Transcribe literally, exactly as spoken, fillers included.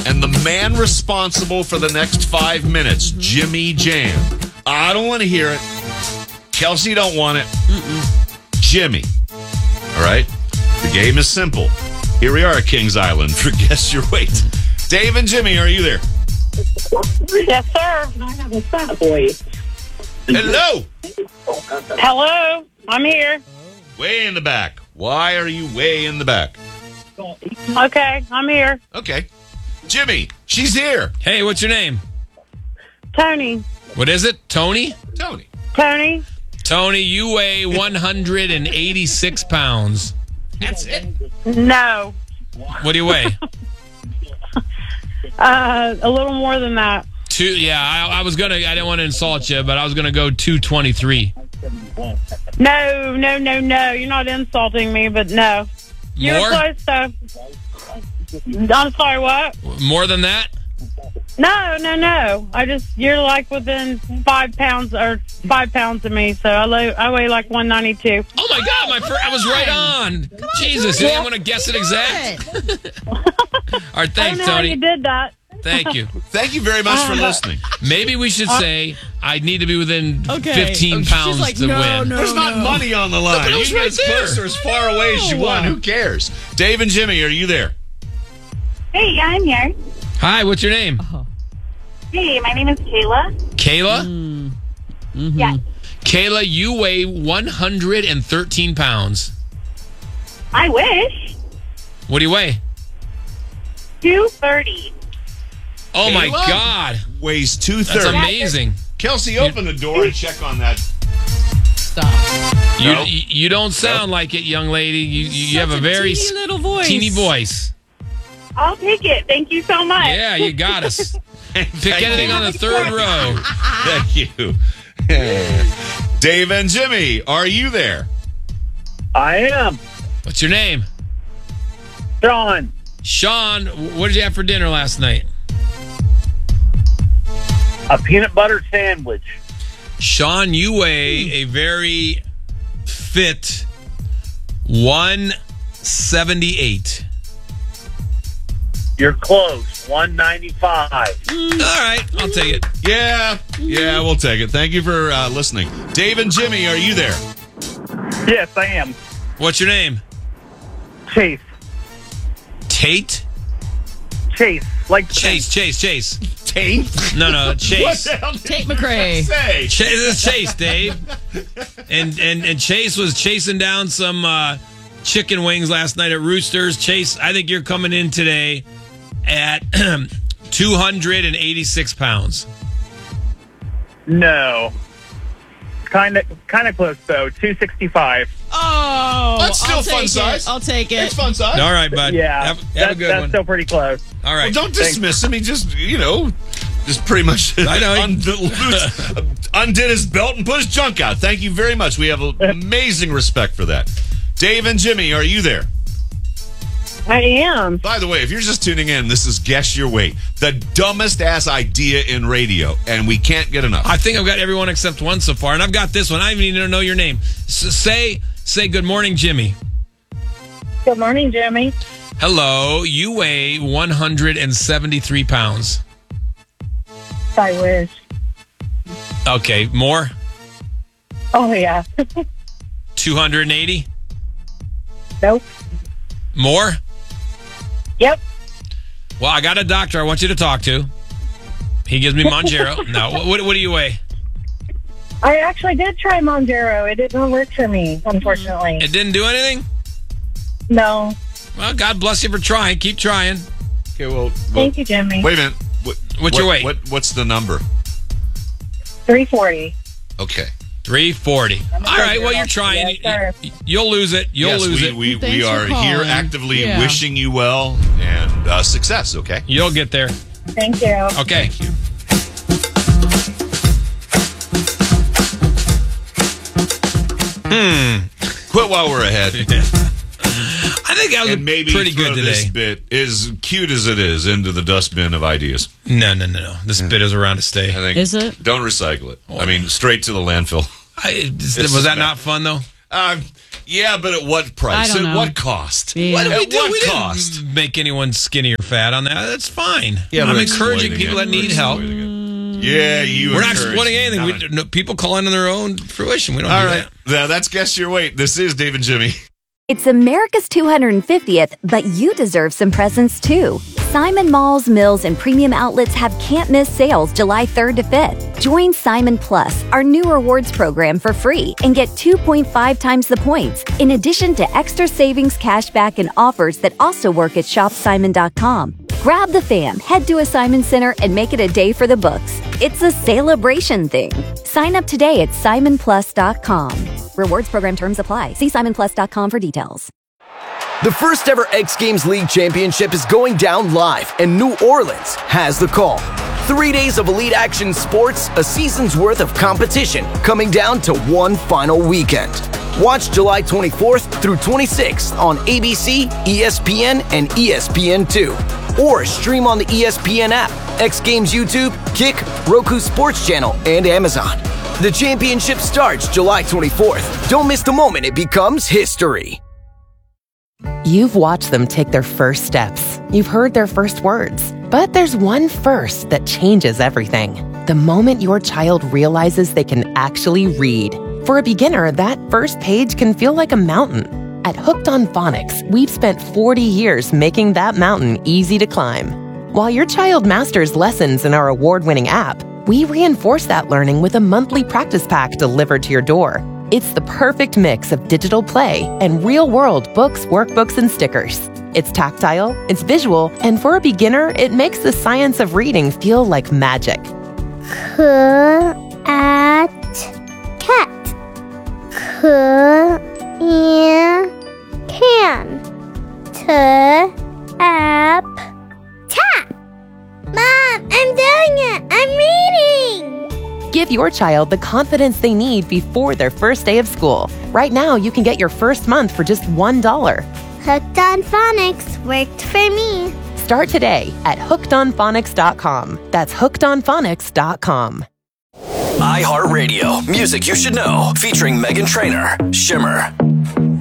and the man responsible for the next five minutes, mm-hmm. Jimmy Jam. I don't want to hear it. Kelsey don't want it. Mm-mm. Jimmy. All right? The game is simple. Here we are at Kings Island for Guess Your Weight. Dave and Jimmy, are you there? Yes, sir. I have a fat boy. Hello. Hello. I'm here. Way in the back. Why are you way in the back? Okay, I'm here. Okay. Jimmy, she's here. Hey, what's your name? Tony. What is it? Tony? Tony. Tony. Tony, you weigh one hundred eighty-six pounds. That's it? No. What do you weigh? uh, a little more than that. Two. Yeah, I, I was gonna. I didn't want to insult you, but I was gonna go two twenty-three. No, no, no, no. You're not insulting me, but no. You're More? close, though. I'm sorry, what? More than that? No, no, no. I just, you're like within five pounds or five pounds of me, so I, lay, I weigh like one ninety-two. Oh, my God. My fir- I was right on. on Jesus, you didn't want to guess it exact? All right, thanks, I don't know Tony. how you did that. Thank you. Thank you very much for listening. Maybe we should say I need to be within okay. fifteen pounds like, to no, win. No, There's not no. money on the line. No, you can right get as close or as far away as you want. Who cares? Dave and Jimmy, are you there? Hey, I'm here. Hi, what's your name? Uh-huh. Hey, my name is Kayla. Kayla? Mm. Mm-hmm. Yes. Kayla, you weigh one hundred thirteen pounds. I wish. What do you weigh? two thirty. Oh, Kayla my God. Weighs two That's thirty. amazing. Kelsey, open the door and check on that. Stop. You, No. you you don't sound like it, young lady. You you, you have a Such very teeny little voice. teeny voice. I'll take it. Thank you so much. Yeah, you got us. Pick Thank anything you. on the third row. Thank you. Dave and Jimmy, are you there? I am. What's your name? Sean. Sean, what did you have for dinner last night? A peanut butter sandwich. Sean, you weigh a very fit one seventy-eight. You're close. one ninety-five. All right, I'll take it. Yeah, yeah, we'll take it. Thank you for uh, listening. Dave and Jimmy, are you there? Yes, I am. What's your name? Chase. Tate? Chase. Like Chase, Chase, Chase. Tate? No, no, Chase. What the hell did Tate you McRae. say? Chase, this is Chase, Dave. And, and and Chase was chasing down some uh, chicken wings last night at Roosters. Chase, I think you're coming in today at two hundred eighty-six pounds. No. Kind of kind of close, though. two sixty-five. Oh, That's still I'll fun take size. It. I'll take it. It's fun size. All right, bud. Yeah. Have, have that's, a good that's one. still pretty close. All right. Well, don't dismiss him. He just, you know, just pretty much I know. undid, undid his belt and put his junk out. Thank you very much. We have amazing respect for that. Dave and Jimmy, are you there? I am. By the way, if you're just tuning in, this is Guess Your Weight, the dumbest ass idea in radio, and we can't get enough. I think I've got everyone except one so far, and I've got this one. I even need to know your name. S- say, say good morning, Jimmy. Good morning, Jimmy. Hello, you weigh one hundred seventy-three pounds. I wish. Okay, more? Oh, yeah. two hundred eighty? Nope. More? Yep. Well, I got a doctor I want you to talk to. He gives me Monjaro. No, what, what do you weigh? I actually did try Monjaro. It didn't work for me, unfortunately. It didn't do anything? No. Well, God bless you for trying. Keep trying. Okay, well, well Thank you, Jimmy. wait a minute. What, What's your what- weight? What, what's the number? three forty. Okay. three forty. All right, well, you're trying. Yes, sir. You'll lose it. You'll yes, lose we, it. we, we Thanks for are here calling. actively Yeah. wishing you well and uh, success, okay? You'll get there. Thank you. Okay. Thank you. Hmm. Quit while we're ahead. I think I was And maybe pretty throw good today. this bit, as cute as it is, into the dustbin of ideas. No, no, no, no. This bit is around to stay. I think. Is it? Don't recycle it. I mean, straight to the landfill. I, is- It's was that bad. not fun, though? Um, yeah, but at what price? I don't At know. what cost? Yeah. What did we At do? what We didn't cost? make anyone skinny or fat on that. That's fine. Yeah, I'm we're encouraging exploiting people it. that need We're help. exploiting it. Yeah, you. We're not encourage- exploiting anything. We, No. no, people call in on their own fruition. We don't All do right, that. yeah, that's Guess Your Weight. This is Dave and Jimmy. It's America's two hundred fiftieth, but you deserve some presents too. Simon Malls, Mills, and Premium Outlets have can't-miss sales July third to fifth. Join Simon Plus, our new rewards program, for free and get two point five times the points, in addition to extra savings, cashback, and offers that also work at shop simon dot com. Grab the fam, head to a Simon Center, and make it a day for the books. It's a celebration thing. Sign up today at simon plus dot com. Rewards program terms apply. See simon plus dot com for details. The first ever X Games League Championship is going down live, and New Orleans has the call. Three days of elite action sports, a season's worth of competition, coming down to one final weekend. Watch July twenty-fourth through twenty-sixth on A B C, E S P N, and E S P N two. Or stream on the E S P N app, X Games YouTube, Kick, Roku Sports Channel, and Amazon. The championship starts July twenty-fourth. Don't miss the moment it becomes history. You've watched them take their first steps. You've heard their first words. But there's one first that changes everything. The moment your child realizes they can actually read. For a beginner, that first page can feel like a mountain. At Hooked on Phonics, we've spent forty years making that mountain easy to climb. While your child masters lessons in our award-winning app, we reinforce that learning with a monthly practice pack delivered to your door. It's the perfect mix of digital play and real-world books, workbooks, and stickers. It's tactile, it's visual, and for a beginner, it makes the science of reading feel like magic. Cat. Cat. Can. Tap. Tap. Mom, I'm doing it. I'm reading. Give your child the confidence they need before their first day of school. Right now, you can get your first month for just one dollar. Hooked on Phonics worked for me. Start today at hooked on phonics dot com. That's hooked on phonics dot com. iHeartRadio, music you should know, featuring Meghan Trainor, Shimmer.